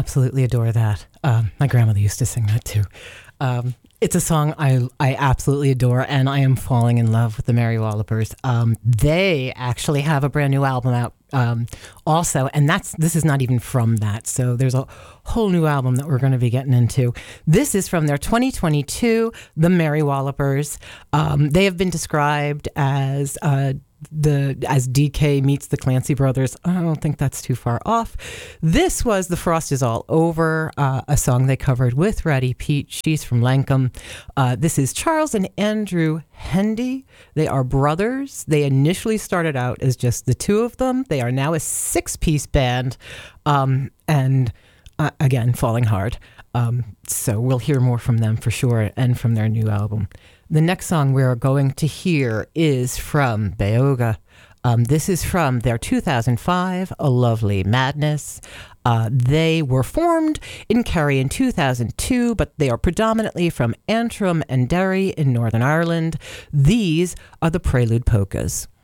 absolutely adore that. My grandmother used to sing that too. It's a song I absolutely adore, and I am falling in love with the Mary Wallopers. They actually have a brand new album out also, and this is not even from that. So there's a whole new album that we're going to be getting into. This is from their 2022, The Mary Wallopers. They have been described as DK meets the Clancy Brothers. I don't think that's too far off. This was The Frost Is All Over, a song they covered with Ratty Pete. She's from Lankum. This is Charles and Andrew Hendy. They are brothers. They initially started out as just the two of them. They are now a 6-piece band, and again, falling hard. So we'll hear more from them for sure, and from their new album. The next song we're going to hear is from Beoga. This is from their 2005, A Lovely Madness. They were formed in Kerry in 2002, but they are predominantly from Antrim and Derry in Northern Ireland. These are the Prelude Polkas.